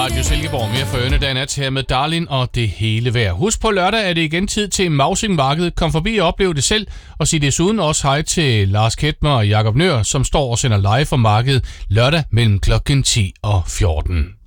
Radio Silkeborg. Mere for ørene dagen her med Darlin og det hele vejr. Husk på lørdag er det igen tid til Mausing-markedet. Kom forbi og oplev det selv, og sig desuden også hej til Lars Ketmer og Jakob Nør, som står og sender live for markedet lørdag mellem klokken 10 og 14.